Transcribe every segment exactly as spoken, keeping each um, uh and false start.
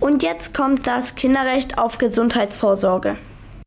Und jetzt kommt das Kinderrecht auf Gesundheitsvorsorge.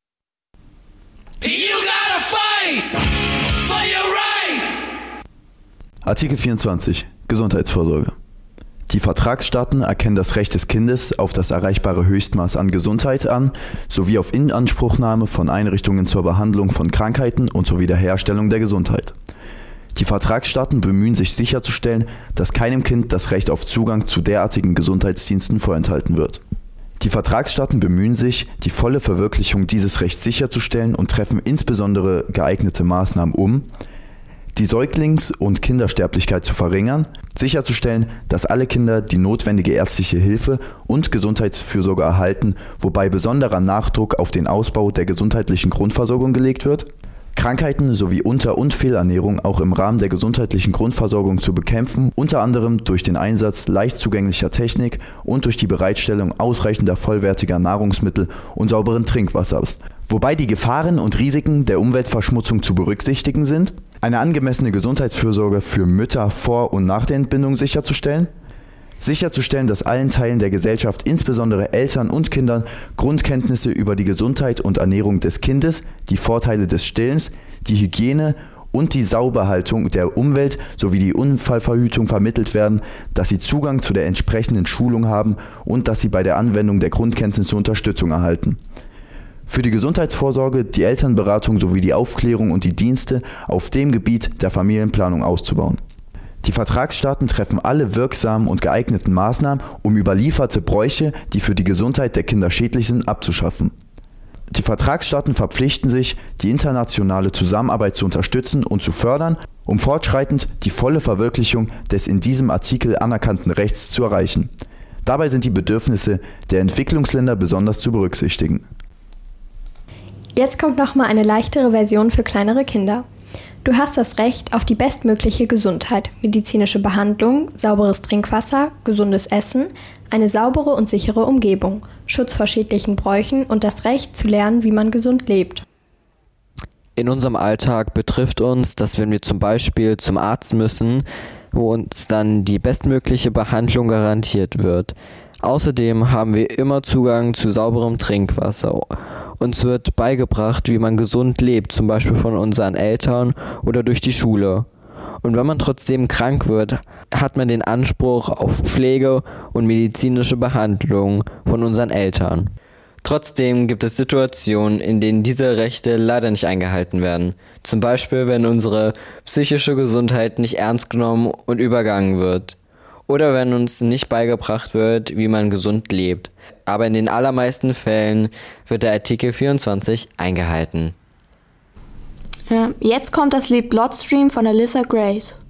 You gotta fight for your right. Artikel vierundzwanzig. Gesundheitsvorsorge. Die Vertragsstaaten erkennen das Recht des Kindes auf das erreichbare Höchstmaß an Gesundheit an, sowie auf Inanspruchnahme von Einrichtungen zur Behandlung von Krankheiten und zur Wiederherstellung der Gesundheit. Die Vertragsstaaten bemühen sich sicherzustellen, dass keinem Kind das Recht auf Zugang zu derartigen Gesundheitsdiensten vorenthalten wird. Die Vertragsstaaten bemühen sich, die volle Verwirklichung dieses Rechts sicherzustellen und treffen insbesondere geeignete Maßnahmen um, die Säuglings- und Kindersterblichkeit zu verringern, sicherzustellen, dass alle Kinder die notwendige ärztliche Hilfe und Gesundheitsfürsorge erhalten, wobei besonderer Nachdruck auf den Ausbau der gesundheitlichen Grundversorgung gelegt wird, Krankheiten sowie Unter- und Fehlernährung auch im Rahmen der gesundheitlichen Grundversorgung zu bekämpfen, unter anderem durch den Einsatz leicht zugänglicher Technik und durch die Bereitstellung ausreichender vollwertiger Nahrungsmittel und sauberen Trinkwassers, wobei die Gefahren und Risiken der Umweltverschmutzung zu berücksichtigen sind, eine angemessene Gesundheitsfürsorge für Mütter vor und nach der Entbindung sicherzustellen, sicherzustellen, dass allen Teilen der Gesellschaft, insbesondere Eltern und Kindern, Grundkenntnisse über die Gesundheit und Ernährung des Kindes, die Vorteile des Stillens, die Hygiene und die Sauberhaltung der Umwelt sowie die Unfallverhütung vermittelt werden, dass sie Zugang zu der entsprechenden Schulung haben und dass sie bei der Anwendung der Grundkenntnisse Unterstützung erhalten. Für die Gesundheitsvorsorge, die Elternberatung sowie die Aufklärung und die Dienste auf dem Gebiet der Familienplanung auszubauen. Die Vertragsstaaten treffen alle wirksamen und geeigneten Maßnahmen, um überlieferte Bräuche, die für die Gesundheit der Kinder schädlich sind, abzuschaffen. Die Vertragsstaaten verpflichten sich, die internationale Zusammenarbeit zu unterstützen und zu fördern, um fortschreitend die volle Verwirklichung des in diesem Artikel anerkannten Rechts zu erreichen. Dabei sind die Bedürfnisse der Entwicklungsländer besonders zu berücksichtigen. Jetzt kommt nochmal eine leichtere Version für kleinere Kinder. Du hast das Recht auf die bestmögliche Gesundheit, medizinische Behandlung, sauberes Trinkwasser, gesundes Essen, eine saubere und sichere Umgebung, Schutz vor schädlichen Bräuchen und das Recht zu lernen, wie man gesund lebt. In unserem Alltag betrifft uns, dass wenn wir zum Beispiel zum Arzt müssen, wo uns dann die bestmögliche Behandlung garantiert wird. Außerdem haben wir immer Zugang zu sauberem Trinkwasser. Uns wird beigebracht, wie man gesund lebt, zum Beispiel von unseren Eltern oder durch die Schule. Und wenn man trotzdem krank wird, hat man den Anspruch auf Pflege und medizinische Behandlung von unseren Eltern. Trotzdem gibt es Situationen, in denen diese Rechte leider nicht eingehalten werden. Zum Beispiel, wenn unsere psychische Gesundheit nicht ernst genommen und übergangen wird. Oder wenn uns nicht beigebracht wird, wie man gesund lebt. Aber in den allermeisten Fällen wird der Artikel vierundzwanzig eingehalten. Ja, jetzt kommt das Lied Bloodstream von Alyssa Grace.